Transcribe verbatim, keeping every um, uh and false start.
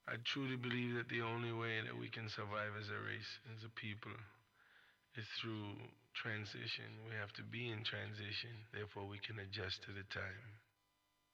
I truly believe that the only way that we can survive as a race, as a people, is through transition. We have to be in transition, therefore we can adjust to the time.